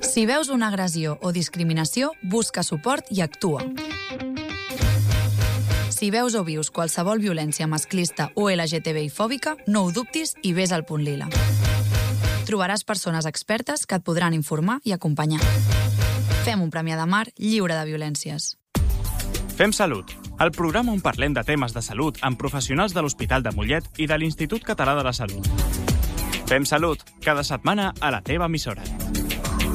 Si veus una agressió o discriminació, busca suport i actua. Si veus o vius qualsevol violència masclista o LGTBI-fòbica, no ho dubtis i vés al Punt Lila. Trobaràs persones expertes que et podran informar i acompanyar. Fem un Premià de Mar lliure de violències. Fem Salut, el programa on parlem de temes de salut amb professionals de l'Hospital de Mollet i de l'Institut Català de la Salut. Fem Salut, cada setmana a la teva emissora.